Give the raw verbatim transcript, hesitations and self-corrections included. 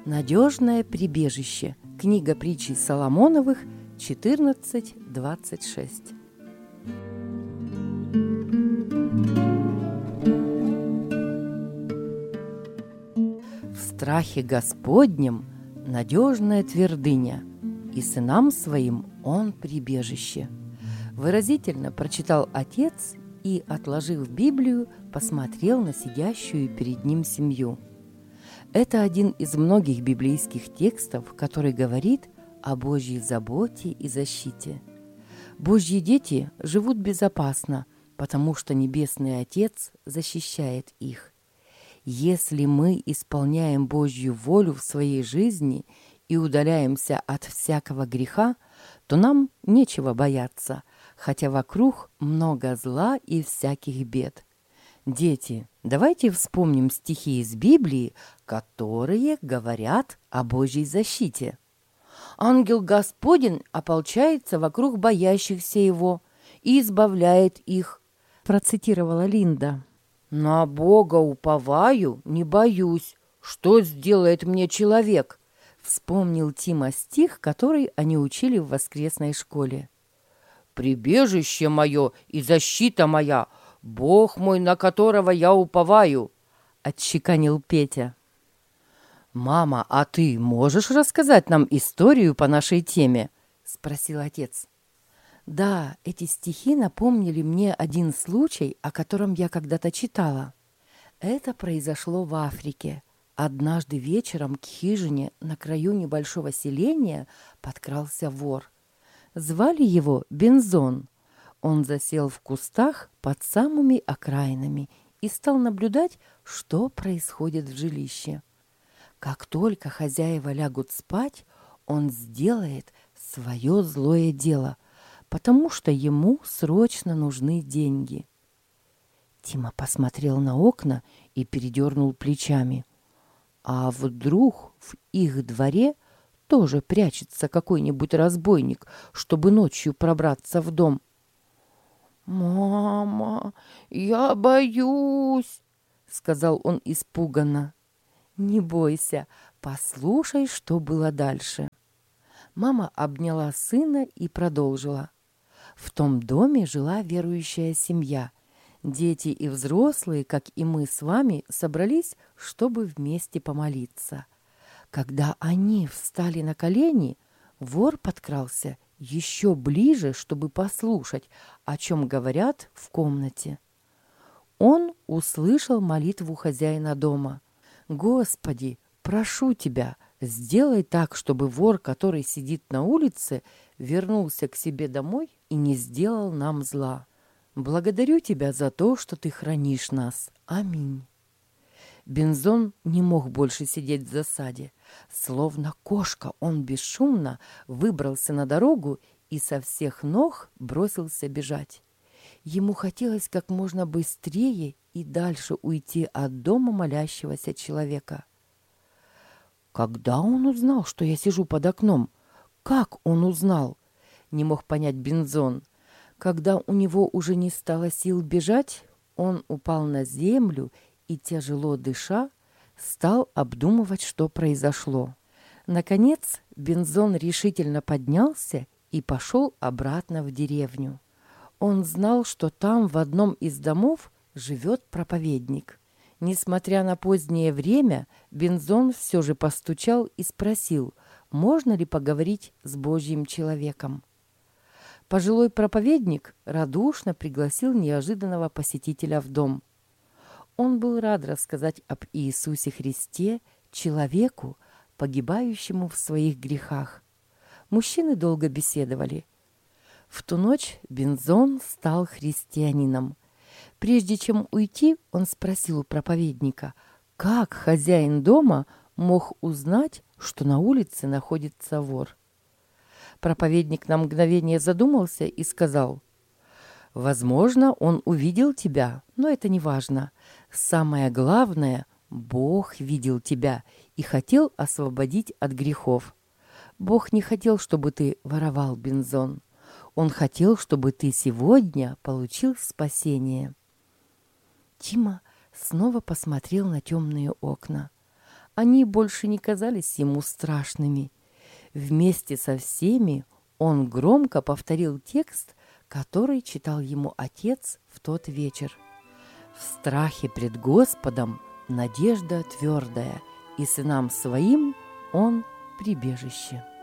Надежное прибежище. Книга притчей Соломоновых четырнадцать двадцать шесть. В страхе Господнем надежная твердыня, и сынам своим он прибежище. Выразительно прочитал отец и, отложив Библию, посмотрел на сидящую перед ним семью. Это один из многих библейских текстов, который говорит о Божьей заботе и защите. Божьи дети живут безопасно, потому что Небесный Отец защищает их. Если мы исполняем Божью волю в своей жизни и удаляемся от всякого греха, то нам нечего бояться, хотя вокруг много зла и всяких бед. Дети, давайте вспомним стихи из Библии, которые говорят о Божьей защите. «Ангел Господень ополчается вокруг боящихся Его и избавляет их», процитировала Линда. «На Бога уповаю, не боюсь. Что сделает мне человек?» Вспомнил Тима стих, который они учили в воскресной школе. «Прибежище мое и защита моя, Бог мой, на которого я уповаю», — отчеканил Петя. «Мама, а ты можешь рассказать нам историю по нашей теме?» — спросил отец. Да, эти стихи напомнили мне один случай, о котором я когда-то читала. Это произошло в Африке. Однажды вечером к хижине на краю небольшого селения подкрался вор. Звали его Бензон. Он засел в кустах под самыми окраинами и стал наблюдать, что происходит в жилище. Как только хозяева лягут спать, он сделает свое злое дело, потому что ему срочно нужны деньги. Тима посмотрел на окна и передернул плечами. А вдруг в их дворе тоже прячется какой-нибудь разбойник, чтобы ночью пробраться в дом? «Мама, я боюсь», — сказал он испуганно. «Не бойся, послушай, что было дальше». Мама обняла сына и продолжила. В том доме жила верующая семья. Дети и взрослые, как и мы с вами, собрались, чтобы вместе помолиться. Когда они встали на колени, вор подкрался еще ближе, чтобы послушать, о чем говорят в комнате. Он услышал молитву хозяина дома. «Господи, прошу Тебя, сделай так, чтобы вор, который сидит на улице, вернулся к себе домой и не сделал нам зла. Благодарю Тебя за то, что Ты хранишь нас. Аминь». Бензон не мог больше сидеть в засаде. Словно кошка, он бесшумно выбрался на дорогу и со всех ног бросился бежать. Ему хотелось как можно быстрее и дальше уйти от дома молящегося человека. «Когда он узнал, что я сижу под окном? Как он узнал?» — не мог понять Бензон. Когда у него уже не стало сил бежать, он упал на землю и, тяжело дыша, стал обдумывать, что произошло. Наконец Бензон решительно поднялся и пошел обратно в деревню. Он знал, что там в одном из домов живет проповедник. Несмотря на позднее время, Бензон все же постучал и спросил, можно ли поговорить с Божьим человеком. Пожилой проповедник радушно пригласил неожиданного посетителя в дом. Он был рад рассказать об Иисусе Христе человеку, погибающему в своих грехах. Мужчины долго беседовали. В ту ночь Бензон стал христианином. Прежде чем уйти, он спросил у проповедника, как хозяин дома мог узнать, что на улице находится вор. Проповедник на мгновение задумался и сказал, «Возможно, он увидел тебя, но это не важно. Самое главное, Бог видел тебя и хотел освободить от грехов. Бог не хотел, чтобы ты воровал, Бензон. Он хотел, чтобы ты сегодня получил спасение». Тима снова посмотрел на темные окна. они больше не казались ему страшными. Вместе со всеми он громко повторил текст, который читал ему отец в тот вечер. «В страхе пред Господом надежда твердая, и сынам своим он прибежище».